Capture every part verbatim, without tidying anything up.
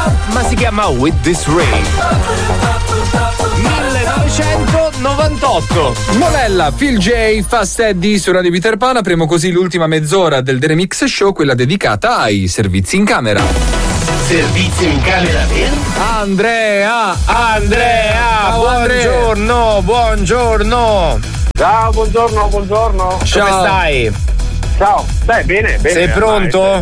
ma si chiama With This Rain. millenovecentonovantotto. Monella, Phil J, Fast Eddie su Radio Peter Pan. Apriamo così l'ultima mezz'ora del The Remix Show, quella dedicata ai servizi in camera. Servizio in camera per Andrea, Andrea, Ciao, buongiorno, Andrea. buongiorno. Ciao, buongiorno, buongiorno. Ciao. Come stai? Ciao. Beh, bene, bene. Sei pronto?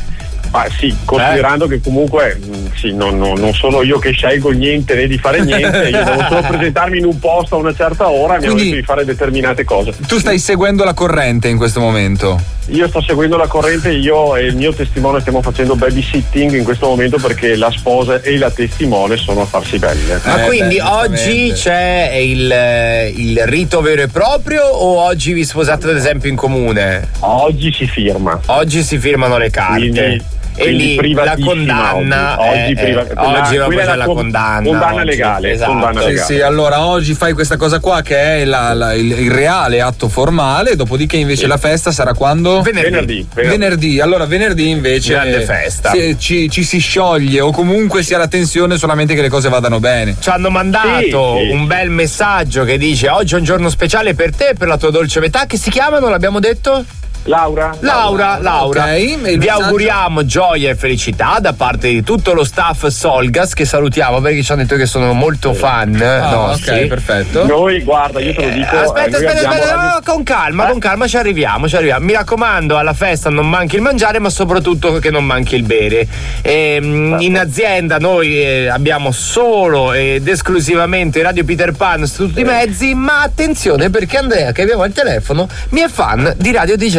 Ma sì, considerando eh? che comunque mh, sì, non, non, non sono io che scelgo niente né di fare niente, io devo solo presentarmi in un posto a una certa ora e mi hanno detto di fare determinate cose. Tu stai seguendo la corrente in questo momento? Io sto seguendo la corrente, io e il mio testimone stiamo facendo babysitting in questo momento perché la sposa e la testimone sono a farsi belle. Ma Eh, quindi beh, oggi c'è il, il rito vero e proprio o oggi vi sposate ad esempio in comune? Oggi si firma. Oggi si firmano le carte. Quindi, e quindi lì la privatissima condanna oggi, oggi, eh, priva- eh, la- oggi dopo quella è c'è la la con- condanna condanna oggi. legale, Esatto. condanna Sì, legale. sì, allora oggi fai questa cosa qua che è la- la- il, il reale atto formale, dopodiché invece Sì. la festa sarà quando? Venerdì. Venerdì, venerdì. Venerdì, allora venerdì invece Grande festa. si- ci, ci si scioglie o comunque si ha la tensione solamente che le cose vadano bene. Ci hanno mandato Sì, sì. un bel messaggio che dice oggi è un giorno speciale per te e per la tua dolce metà, che si chiamano, l'abbiamo detto? Laura? Laura, Laura, Ok, e il vi messaggio? auguriamo gioia e felicità da parte di tutto lo staff Solgas, che salutiamo perché ci hanno detto che sono molto fan Ah, nostri. ok, perfetto. Noi, guarda, io te lo dico. Eh, eh, aspetta, noi aspetta, abbiamo aspetta, radio- no, con calma, Eh? con calma, ci arriviamo, ci arriviamo. Mi raccomando, alla festa non manchi il mangiare, ma soprattutto che non manchi il bere. Ehm, in azienda noi eh, abbiamo solo ed esclusivamente Radio Peter Pan su tutti i mezzi, ma attenzione perché Andrea, che abbiamo al telefono, mi è fan di Radio D J.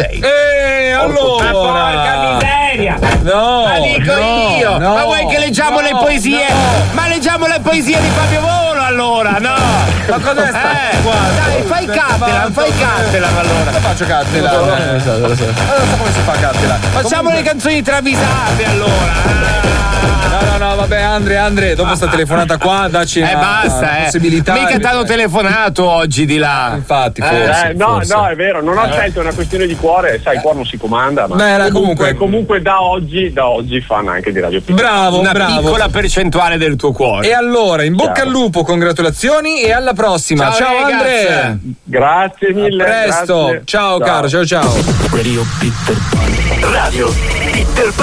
E allora, Ma porca miseria! no, Ma dico no, io! no, ma vuoi che leggiamo no, le poesie? no. Ma leggiamo le poesie di Fabio Volo allora, no! Ma cos'è sta Eh, qua? dai, fai Cattelan, fai Cattelan allora! Come faccio Cattelan? Non lo so, non lo so. Allora, non so come si fa Cattelan. Facciamo le canzoni travisate allora! No, no, no, vabbè, Andre, Andre, dopo sta telefonata qua, dacci Eh una, basta, una eh! possibilità. Mica t'hanno telefonato oggi di là! Infatti, forse. Eh, no, forse. no, è vero, non ho scelto, è una questione di cuore, sai, il cuore non si comanda, ma Beh, era comunque, comunque- comunque da oggi, da oggi fan anche di Radio Peter. Bravo, Una bravo. piccola percentuale del tuo cuore. E allora, in bocca Ciao. al lupo, congratulazioni e alla prossima. Ciao, Ciao, ragazzi. Andre. Grazie mille. A presto. grazie. Ciao, caro, ciao ciao. Radio Peter Pan. Radio Peter Pan.